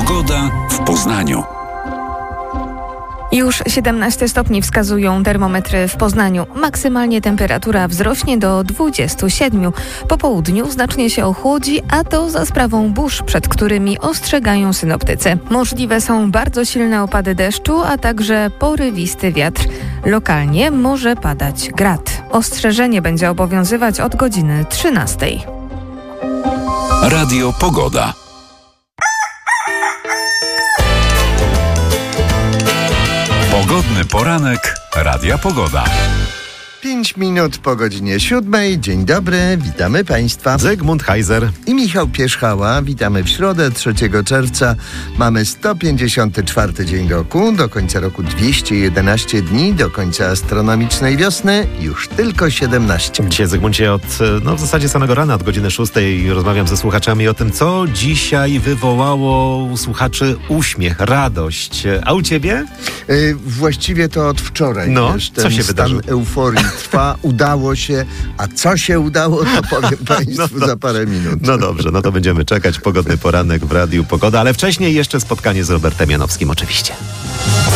Pogoda w Poznaniu. Już 17 stopni wskazują termometry w Poznaniu. Maksymalnie temperatura wzrośnie do 27. Po południu znacznie się ochłodzi, a to za sprawą burz, przed którymi ostrzegają synoptycy. Możliwe są bardzo silne opady deszczu, a także porywisty wiatr. Lokalnie może padać grad. Ostrzeżenie będzie obowiązywać od godziny 13. Radio Pogoda. Pogodny poranek Radia Pogoda. 5 minut po godzinie 7. Dzień dobry, witamy Państwa. Zygmunt Heiser I Michał Pierzchała. Witamy w środę 3 czerwca. Mamy 154 dzień roku, do końca roku 211 dni, do końca astronomicznej wiosny już tylko 17. Dzisiaj, Zygmuncie, w zasadzie samego rana, od godziny 6 rozmawiam ze słuchaczami o tym, co dzisiaj wywołało u słuchaczy uśmiech, radość. A u ciebie? Właściwie to od wczoraj. Wiesz, co się wydarzyło? Stan euforii trwa, udało się, a co się udało, to powiem Państwu za parę minut. No dobrze, to będziemy czekać. Pogodny poranek w Radiu Pogoda, ale wcześniej jeszcze spotkanie z Robertem Janowskim oczywiście.